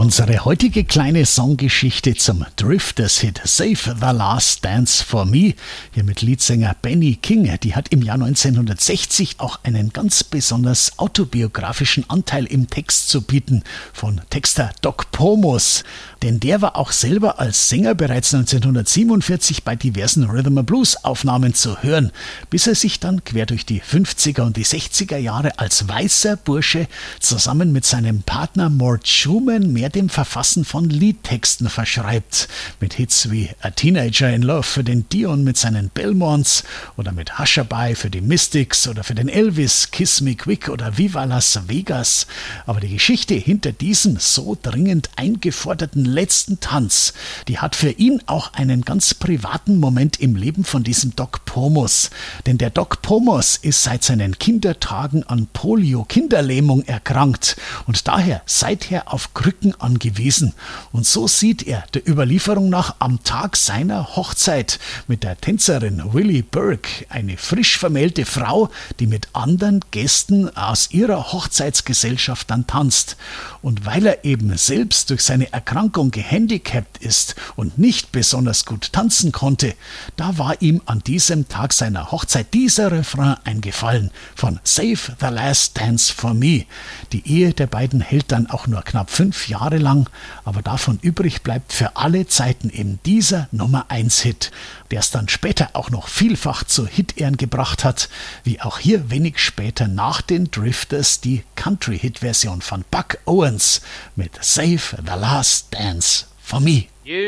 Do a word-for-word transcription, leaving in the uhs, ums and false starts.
Unsere heutige kleine Songgeschichte zum Drifters-Hit Save the Last Dance for Me, hier mit Leadsänger Benny King, die hat im Jahr neunzehnhundertsechzig auch einen ganz besonders autobiografischen Anteil im Text zu bieten, von Texter Doc Pomus. Denn der war auch selber als Sänger bereits neunzehnhundertsiebenundvierzig bei diversen Rhythm and Blues Aufnahmen zu hören, bis er sich dann quer durch die fünfziger und die sechziger Jahre als weißer Bursche zusammen mit seinem Partner Mort Schumann mehr dem Verfassen von Liedtexten verschreibt. Mit Hits wie A Teenager in Love für den Dion mit seinen Belmonts oder mit Hushabye für die Mystics oder für den Elvis, Kiss Me Quick oder Viva Las Vegas. Aber die Geschichte hinter diesem so dringend eingeforderten letzten Tanz, die hat für ihn auch einen ganz privaten Moment im Leben von diesem Doc Pomus. Denn der Doc Pomus ist seit seinen Kindertagen an Polio-Kinderlähmung erkrankt und daher seither auf Krücken angewiesen. Und so sieht er der Überlieferung nach am Tag seiner Hochzeit mit der Tänzerin Willie Burke eine frisch vermählte Frau, die mit anderen Gästen aus ihrer Hochzeitsgesellschaft dann tanzt. Und weil er eben selbst durch seine Erkrankung gehandicapt ist und nicht besonders gut tanzen konnte, da war ihm an diesem Tag seiner Hochzeit dieser Refrain eingefallen von Save the Last Dance for Me. Die Ehe der beiden hält dann auch nur knapp fünf Jahre lang, aber davon übrig bleibt für alle Zeiten eben dieser Nummer eins Hit, der es dann später auch noch vielfach zu Hit-Ehren gebracht hat, wie auch hier wenig später nach den Drifters die Country-Hit-Version von Buck Owens mit Save the Last Dance for Me.